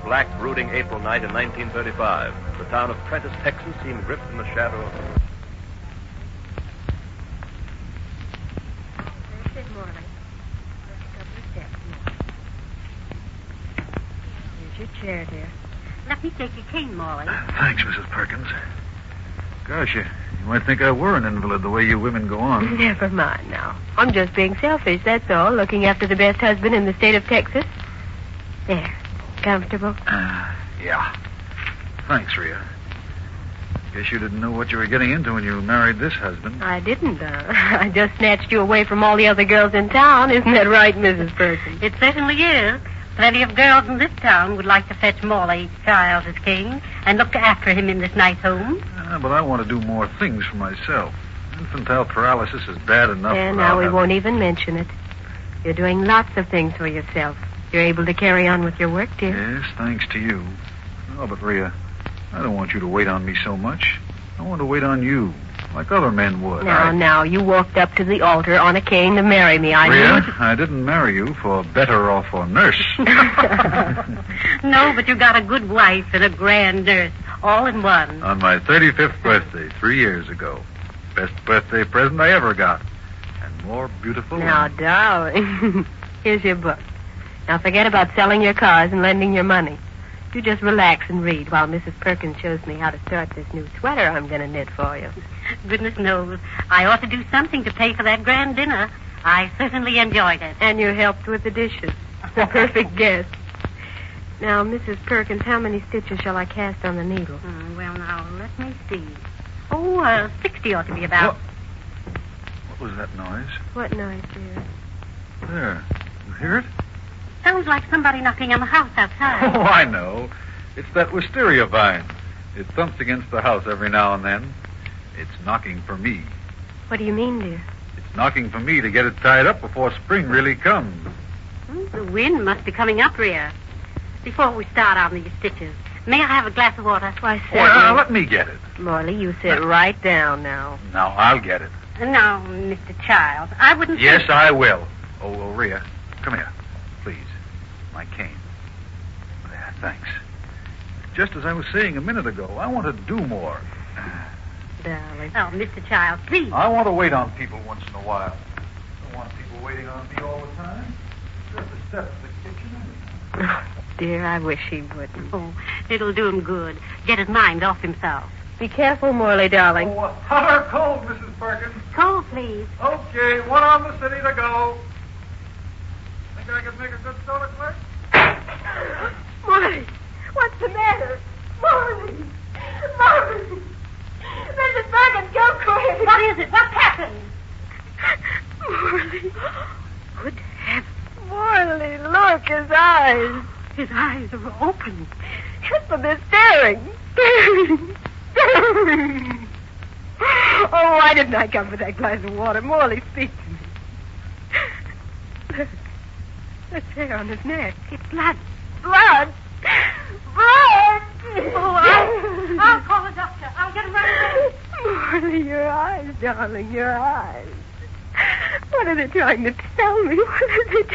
black, brooding April night in 1935. The town of Prentice, Texas, seemed gripped in the shadow of... There's Sid Morley. Just a couple of steps more. Here's your chair, dear. Let me take your cane, Morley. Thanks, Mrs. Perkins. Gosh, you might think I were an invalid the way you women go on. Never mind now. I'm just being selfish, that's all. Looking after the best husband in the state of Texas. There. Comfortable? Yeah. Thanks, Rhea. Guess you didn't know what you were getting into when you married this husband. I didn't, I just snatched you away from all the other girls in town. Isn't that right, Mrs. Perkins? It certainly is. Plenty of girls in this town would like to fetch Morley, Charles as king, and look after him in this nice home. But I want to do more things for myself. Infantile paralysis is bad enough. And now we won't even mention it. You're doing lots of things for yourself. You're able to carry on with your work, dear. Yes, thanks to you. Oh, but Rhea, I don't want you to wait on me so much. I want to wait on you, like other men would. Now, you walked up to the altar on a cane to marry me. Rhea, I didn't marry you for better or for nurse. No, but you got a good wife and a grand nurse, all in one. On my 35th birthday, 3 years ago. Best birthday present I ever got. And more beautiful. Now, darling, here's your book. Now, forget about selling your cars and lending your money. You just relax and read while Mrs. Perkins shows me how to start this new sweater I'm going to knit for you. Goodness knows, I ought to do something to pay for that grand dinner. I certainly enjoyed it. And you helped with the dishes. The perfect guest. Now, Mrs. Perkins, how many stitches shall I cast on the needle? Well, now, let me see. Oh, 60 ought to be about. What was that noise? What noise, dear? There. You hear it? Sounds like somebody knocking on the house outside. Oh, I know. It's that wisteria vine. It thumps against the house every now and then. It's knocking for me. What do you mean, dear? It's knocking for me to get it tied up before spring really comes. The wind must be coming up, Rhea. Before we start on these stitches, may I have a glass of water? Why, certainly. Well, let me get it. Morley, you sit right down now. Now, I'll get it. No, Mr. Child, I wouldn't... Yes, I will. Oh, Rhea, come here, please. My cane. There, thanks. Just as I was saying a minute ago, I want to do more. Darling. Oh, Mr. Child, please. I want to wait on people once in a while. I don't want people waiting on me all the time. Just a step to the kitchen. Dear, I wish he wouldn't. Oh, it'll do him good. Get his mind off himself. Be careful, Morley, darling. Oh, hot or cold, Mrs. Perkins? Cold, please. Okay, one on the city to go. Think I could make a good soda clerk? Morley, what's the matter? Morley! Morley! Mrs. Perkins, go quick! What is it? What's happened? Morley. Good heavens. Morley, look, his eyes. His eyes are open. But they're staring. Oh, why didn't I come for that glass of water? Morley, speak to me. Look. There's hair on his neck. It's blood. Blood! Blood! Oh, I'll call the doctor. I'll get him right away. Morley, your eyes, darling, your eyes. What are they trying to tell me? What are they